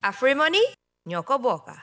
Afrimony, ñoko boka.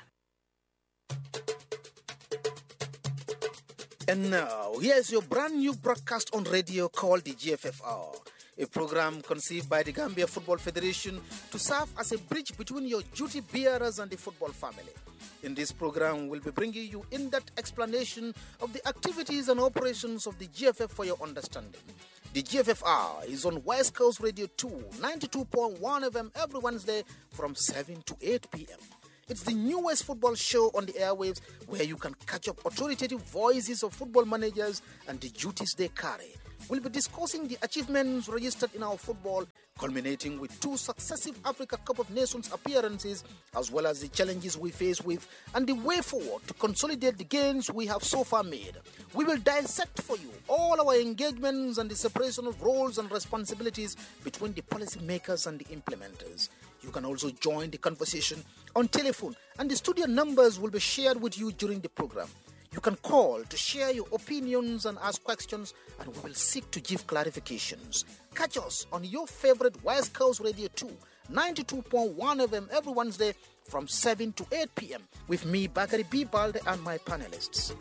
And now, here's your brand new broadcast on radio called the GFFR, a program conceived by the Gambia Football Federation to serve as a bridge between your duty bearers and the football family. In this program, we'll be bringing you in-depth explanation of the activities and operations of the GFF for your understanding. The GFFR is on West Coast Radio 2, 92.1 FM every Wednesday from 7 to 8 p.m. It's the newest football show on the airwaves where you can catch up authoritative voices of football managers and the duties they carry. We'll be discussing the achievements registered in our football, culminating with 2 successive Africa Cup of Nations appearances, as well as the challenges we face with and the way forward to consolidate the gains we have so far made. We will dissect for you all our engagements and the separation of roles and responsibilities between the policymakers and the implementers. You can also join the conversation on telephone, and the studio numbers will be shared with you during the program. You can call to share your opinions and ask questions, and we will seek to give clarifications. Catch us on your favorite West Coast Radio 2, 92.1 FM every Wednesday from 7 to 8 p.m. with me, Bakari B. Balde, and my panelists.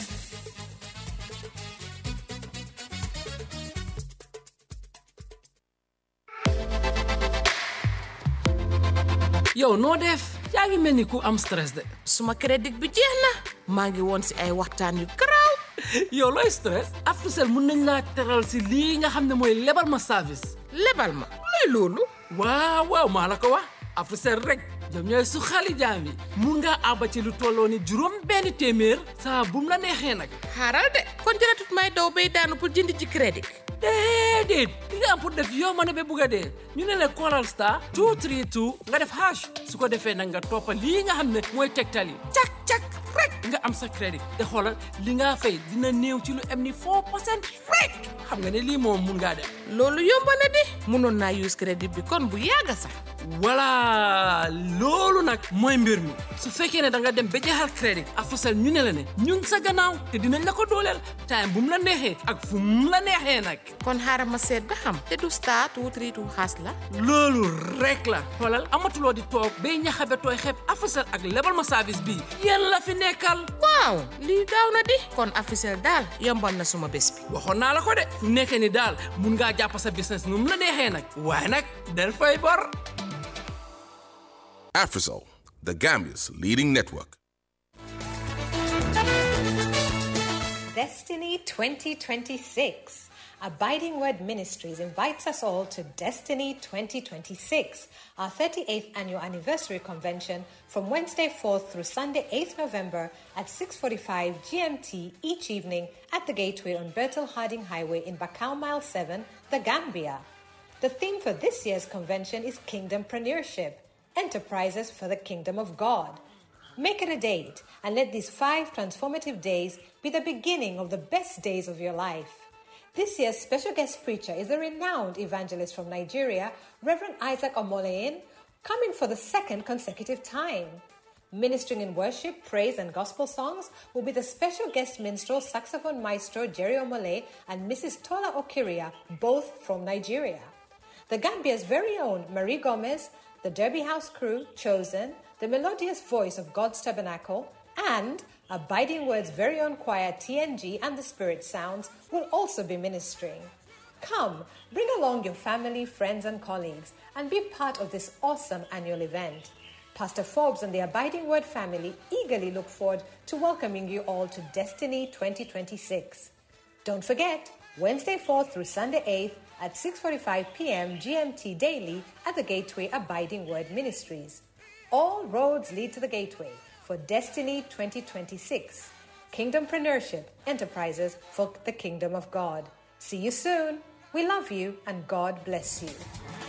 Yo, no def, yaa ngi mel ni ku am stress de. Suma crédit bi jeex na. Maa ngi woon si ay waxtaan yu garaaw. Yow looy stress? Africell mun nañ laa teral si lii nga xam ne mooy lebal ma service. Lebal ma luy loolu. waaw maa la ko wax. Africell rek ñoom ñooy su xali jaam yi. mun ngaa àbba ci lu tolloo ni $1,000 saa bu mu la neexee nag. xaaral de kon jëratut may daw bay daanu pour jënd ci crédit. déedéet li nga am pour def yow ma ne ba bugg a dee ñu ne la Coral Star 232 nga def hash su ko defee nag nga toppa lii nga xam ne mooy tegtal yi cak rek nga am sa crédit te xoolal li nga fay dina néew ci lu am ni 4% rek xam nga ne lii moom mun ngaa def. loolu yomb na di mënoon naa use crédit bi kon bu yàgg sax. voilà loolu nag mooy mbir mi su fekkee ne da nga dem ba jeexal crédit Africell ñu ne la ne ñun sa gannaaw te dinañ la ko dooleel time bu mu la neexee ak fu mu la neexee nag. kon xaaral ma seet ba xam te du star 232 xaas la. loolu rek la xoolal amatuloo di toog bay ñaxabe tooy xeeb Africell ak lebal ma service bii yéen la fi nekkal. waaw lii gaaw na di kon Africell daal yombal na suma bés bi. waxoon naa la ko de fu nekkee ni daal mun ngaa jàpp sa business nu mu la neexee nag waaye nag del fay bor. Africell, the Gambia's leading network. Destiny 2026. Abiding Word Ministries invites us all to Destiny 2026, our 38th annual anniversary convention from Wednesday 4th through Sunday 8th November at 6:45 GMT each evening at the Gateway on Bertel Harding Highway in Bakau Mile 7, The Gambia. The theme for this year's convention is Kingdompreneurship, Enterprises for the Kingdom of God. Make it a date and let these 5 transformative days be the beginning of the best days of your life. This year's special guest preacher is a renowned evangelist from Nigeria, Reverend Isaac Omoleyin, coming for the 2nd consecutive time. Ministering in worship, praise, and gospel songs will be the special guest minstrel saxophone maestro Jerry Omole and Mrs. Tola Okiria, both from Nigeria. The Gambia's very own Marie Gomez, the Derby House crew, Chosen, the melodious voice of God's Tabernacle, and Abiding Word's very own choir TNG and the Spirit Sounds will also be ministering. Come, bring along your family, friends, and colleagues and be part of this awesome annual event. Pastor Forbes and the Abiding Word family eagerly look forward to welcoming you all to Destiny 2026. Don't forget, Wednesday 4th through Sunday 8th at 6:45 p.m. GMT daily at the Gateway Abiding Word Ministries. All roads lead to the Gateway for Destiny 2026. Kingdompreneurship, enterprises for the kingdom of God. See you soon. We love you and God bless you.